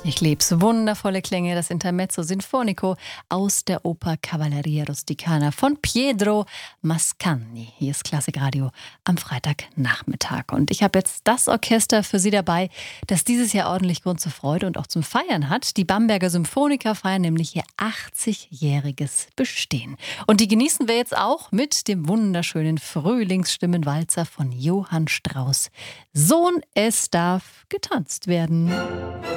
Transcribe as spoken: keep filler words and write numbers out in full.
Ich lieb's. Wundervolle Klänge, das Intermezzo Sinfonico aus der Oper Cavalleria Rusticana von Pietro Mascagni. Hier ist Klassikradio am Freitagnachmittag. Und ich habe jetzt das Orchester für Sie dabei, das dieses Jahr ordentlich Grund zur Freude und auch zum Feiern hat. Die Bamberger Symphoniker feiern nämlich ihr achtzigjähriges Bestehen. Und die genießen wir jetzt auch mit dem wunderschönen Frühlingsstimmenwalzer von Johann Strauss. Sohn, es darf getanzt werden.